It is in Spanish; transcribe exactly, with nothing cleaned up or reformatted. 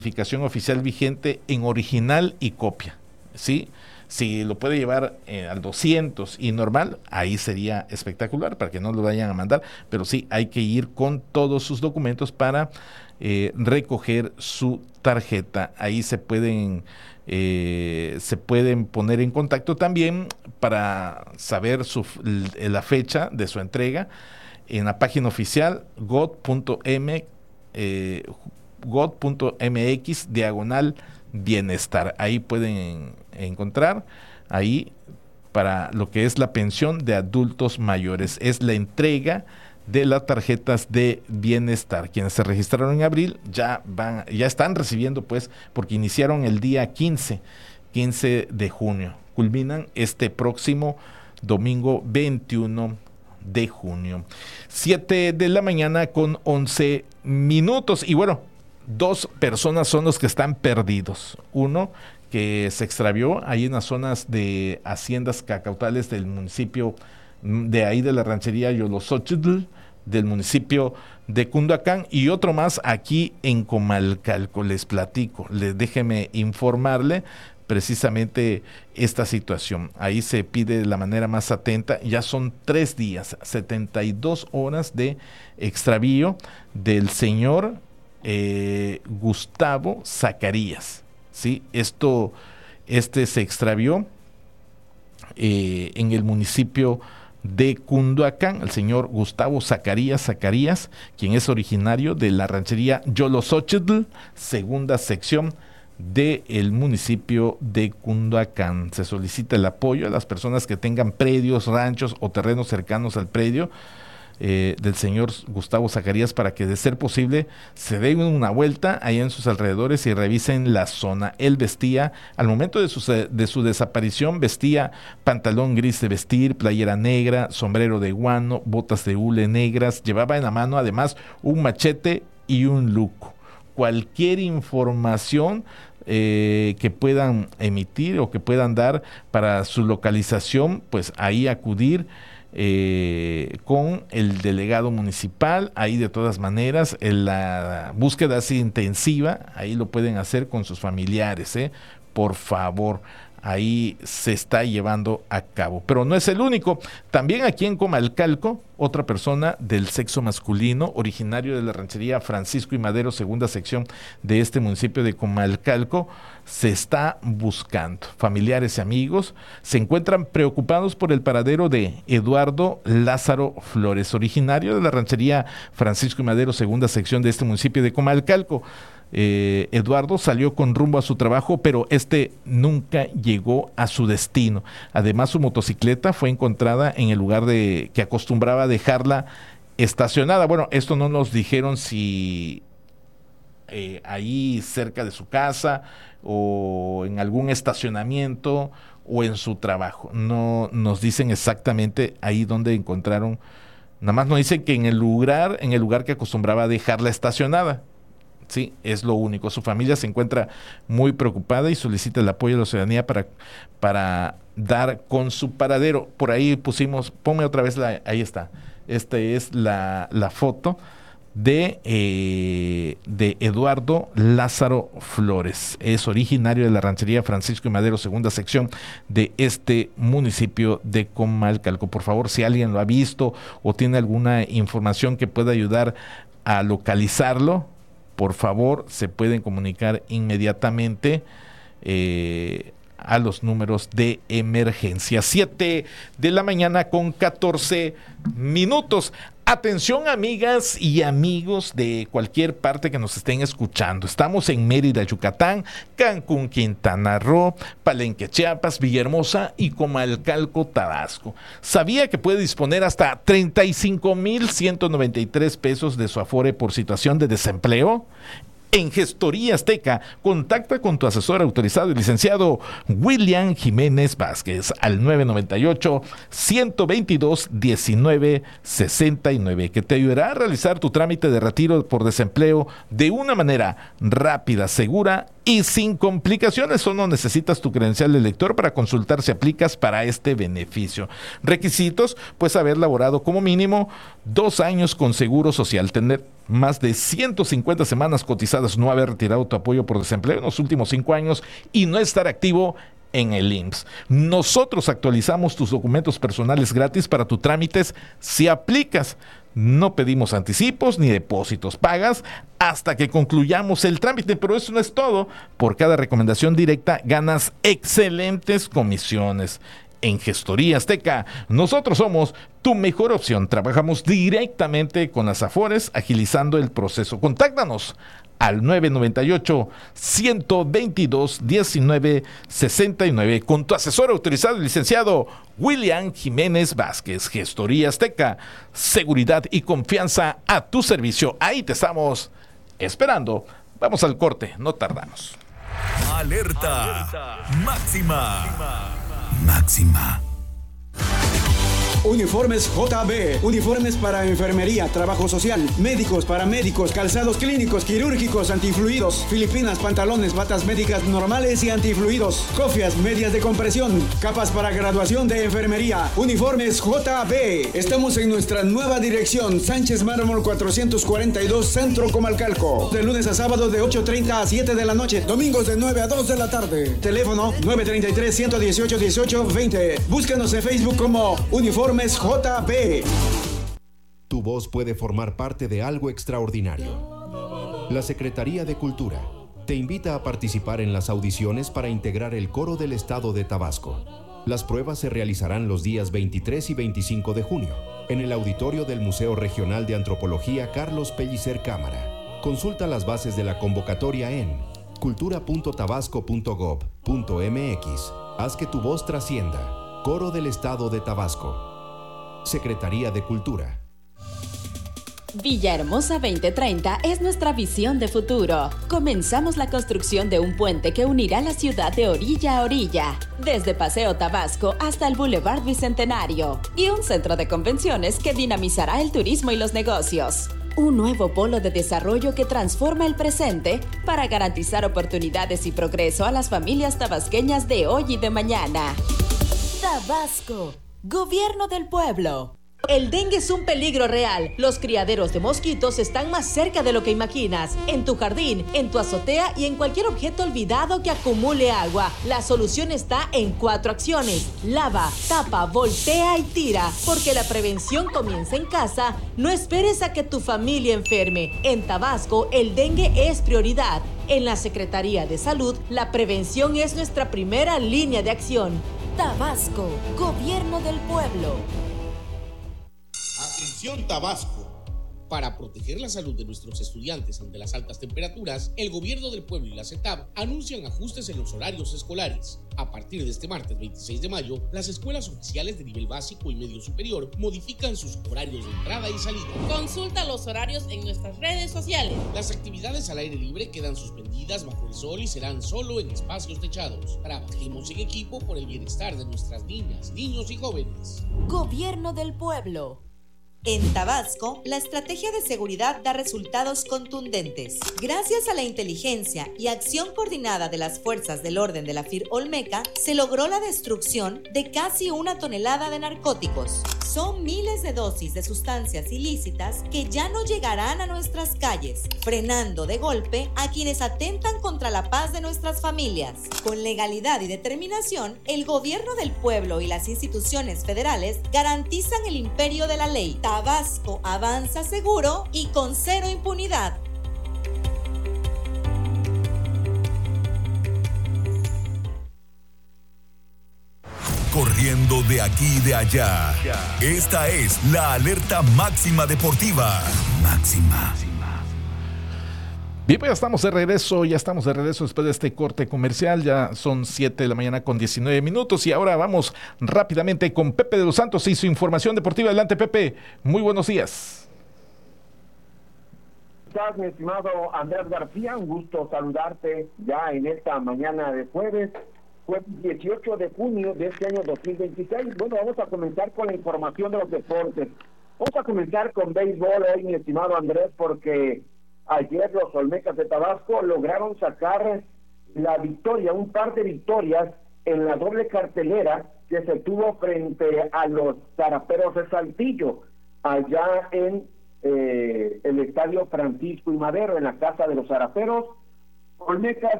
identificación oficial vigente en original y copia, ¿sí? Si lo puede llevar eh, al doscientos y normal, ahí sería espectacular para que no lo vayan a mandar, pero sí hay que ir con todos sus documentos para eh, recoger su tarjeta. Ahí se pueden eh, se pueden poner en contacto también para saber su, la fecha de su entrega en la página oficial god punto m eh, god punto m x diagonal bienestar. Ahí pueden encontrar ahí para lo que es la pensión de adultos mayores. Es la entrega de las tarjetas de bienestar. Quienes se registraron en abril ya van, ya están recibiendo, pues, porque iniciaron el día quince de junio. Culminan este próximo domingo veintiuno de junio. siete de la mañana con once minutos. Y bueno, dos personas son los que están perdidos. Uno que se extravió ahí en las zonas de haciendas cacautales del municipio de ahí de la ranchería Yolosochitl, del municipio de Cunduacán, y otro más aquí en Comalcalco. Les platico, les déjeme informarle precisamente esta situación. Ahí se pide de la manera más atenta. Ya son tres días, setenta y dos horas de extravío del señor eh, Gustavo Zacarías, ¿sí? Esto, este se extravió eh, en el municipio de Cunduacán, el señor Gustavo Zacarías Zacarías, quien es originario de la ranchería Yolosochitl, segunda sección del municipio de Cunduacán. Se solicita el apoyo a las personas que tengan predios, ranchos o terrenos cercanos al predio eh, del señor Gustavo Zacarías, para que de ser posible se den una vuelta allá en sus alrededores y revisen la zona. Él vestía, al momento de su, de su desaparición, vestía pantalón gris de vestir, playera negra, sombrero de guano, botas de hule negras, llevaba en la mano además un machete y un luco. Cualquier información eh, que puedan emitir o que puedan dar para su localización, pues ahí acudir eh, con el delegado municipal. Ahí de todas maneras en la búsqueda es intensiva, ahí lo pueden hacer con sus familiares, ¿eh? Por favor. Ahí se está llevando a cabo. Pero no es el único. También aquí en Comalcalco, otra persona del sexo masculino, originario de la ranchería Francisco y Madero, segunda sección de este municipio de Comalcalco, se está buscando. Familiares y amigos se encuentran preocupados por el paradero de Eduardo Lázaro Flores, originario de la ranchería Francisco y Madero, segunda sección de este municipio de Comalcalco. Eh, Eduardo salió con rumbo a su trabajo, pero este nunca llegó a su destino. Además, su motocicleta fue encontrada en el lugar de que acostumbraba dejarla estacionada. Bueno, esto no nos dijeron si eh, ahí cerca de su casa o en algún estacionamiento o en su trabajo. No nos dicen exactamente ahí donde encontraron. Nada más nos dicen que en el lugar, en el lugar que acostumbraba dejarla estacionada. Sí, es lo único. Su familia se encuentra muy preocupada y solicita el apoyo de la ciudadanía para, para dar con su paradero. Por ahí pusimos, ponme otra vez, la, ahí está. Esta es la, la foto de, eh, de Eduardo Lázaro Flores. Es originario de la ranchería Francisco y Madero, segunda sección de este municipio de Comalcalco. Por favor, si alguien lo ha visto o tiene alguna información que pueda ayudar a localizarlo, por favor, se pueden comunicar inmediatamente eh, a los números de emergencia. siete de la mañana con catorce minutos. Atención, amigas y amigos de cualquier parte que nos estén escuchando. Estamos en Mérida, Yucatán, Cancún, Quintana Roo, Palenque, Chiapas, Villahermosa y Comalcalco, Tabasco. ¿Sabía que puede disponer hasta treinta y cinco mil ciento noventa y tres pesos de su afore por situación de desempleo? En Gestoría Azteca, contacta con tu asesor autorizado y licenciado William Jiménez Vázquez al nueve nueve ocho, uno dos dos, uno nueve seis nueve, que te ayudará a realizar tu trámite de retiro por desempleo de una manera rápida, segura y sin complicaciones. Solo necesitas tu credencial de lector para consultar si aplicas para este beneficio. Requisitos, pues haber laborado como mínimo dos años con Seguro Social, tener más de ciento cincuenta semanas cotizadas, no haber retirado tu apoyo por desempleo en los últimos cinco años y no estar activo en el I M S S. Nosotros actualizamos tus documentos personales gratis para tus trámites si aplicas. No pedimos anticipos ni depósitos, pagas hasta que concluyamos el trámite, pero eso no es todo. Por cada recomendación directa ganas excelentes comisiones. En Gestoría Azteca, nosotros somos tu mejor opción. Trabajamos directamente con las Afores, agilizando el proceso. Contáctanos al nueve nueve ocho, uno dos dos, uno nueve seis nueve con tu asesor autorizado y licenciado William Jiménez Vázquez. Gestoría Azteca, seguridad y confianza a tu servicio. Ahí te estamos esperando. Vamos al corte, no tardamos. Alerta, Alerta. Máxima. Máxima. Uniformes J B, uniformes para enfermería, trabajo social, médicos, paramédicos, calzados clínicos, quirúrgicos, antifluidos, filipinas, pantalones, batas médicas normales y antifluidos, cofias, medias de compresión, capas para graduación de enfermería. Uniformes J B. Estamos en nuestra nueva dirección, Sánchez Mármol cuatrocientos cuarenta y dos, Centro Comalcalco. De lunes a sábado de ocho treinta a siete de la noche, domingos de nueve a dos de la tarde. Teléfono nueve tres tres, uno uno ocho, uno ocho dos cero. Búscanos en Facebook como Uniformes J B. Tu voz puede formar parte de algo extraordinario. La Secretaría de Cultura te invita a participar en las audiciones para integrar el coro del estado de Tabasco. Las pruebas se realizarán los días veintitrés y veinticinco de junio en el auditorio del Museo Regional de Antropología Carlos Pellicer Cámara. Consulta las bases de la convocatoria en cultura punto tabasco punto gob punto mx. Haz que tu voz trascienda. Coro del estado de Tabasco. Secretaría de Cultura. Villahermosa veinte treinta es nuestra visión de futuro. Comenzamos la construcción de un puente que unirá la ciudad de orilla a orilla, desde Paseo Tabasco hasta el Boulevard Bicentenario, y un centro de convenciones que dinamizará el turismo y los negocios. Un nuevo polo de desarrollo que transforma el presente para garantizar oportunidades y progreso a las familias tabasqueñas de hoy y de mañana. Tabasco, Gobierno del Pueblo. El dengue es un peligro real. Los criaderos de mosquitos están más cerca de lo que imaginas. En tu jardín, en tu azotea y en cualquier objeto olvidado que acumule agua. La solución está en cuatro acciones. Lava, tapa, voltea y tira. Porque la prevención comienza en casa. No esperes a que tu familia enferme. En Tabasco, el dengue es prioridad. En la Secretaría de Salud, la prevención es nuestra primera línea de acción. Tabasco, Gobierno del Pueblo. Atención Tabasco. Para proteger la salud de nuestros estudiantes ante las altas temperaturas, el Gobierno del Pueblo y la CETAB anuncian ajustes en los horarios escolares. A partir de este martes veintiséis de mayo, las escuelas oficiales de nivel básico y medio superior modifican sus horarios de entrada y salida. Consulta los horarios en nuestras redes sociales. Las actividades al aire libre quedan suspendidas bajo el sol y serán solo en espacios techados. Trabajemos en equipo por el bienestar de nuestras niñas, niños y jóvenes. Gobierno del Pueblo. En Tabasco, la estrategia de seguridad da resultados contundentes. Gracias a la inteligencia y acción coordinada de las fuerzas del orden de la F I R Olmeca, se logró la destrucción de casi una tonelada de narcóticos. Son miles de dosis de sustancias ilícitas que ya no llegarán a nuestras calles, frenando de golpe a quienes atentan contra la paz de nuestras familias. Con legalidad y determinación, el gobierno del pueblo y las instituciones federales garantizan el imperio de la ley. Tabasco avanza seguro y con cero impunidad. Corriendo de aquí y de allá. Esta es la alerta máxima deportiva. Máxima. Bien, pues ya estamos de regreso, ya estamos de regreso después de este corte comercial. Ya son siete de la mañana con diecinueve minutos y ahora vamos rápidamente con Pepe de los Santos y su información deportiva. Adelante, Pepe. Muy buenos días. ¿Cómo estás, mi estimado Andrés García? Un gusto saludarte ya en esta mañana de jueves. Fue dieciocho de junio de este año dos mil veintiséis. Bueno, vamos a comenzar con la información de los deportes. Vamos a comenzar con béisbol hoy, mi estimado Andrés, porque ayer los Olmecas de Tabasco lograron sacar la victoria, un par de victorias en la doble cartelera que se tuvo frente a los Zaraperos de Saltillo, allá en eh, el estadio Francisco y Madero, en la casa de los Zaraperos. Olmecas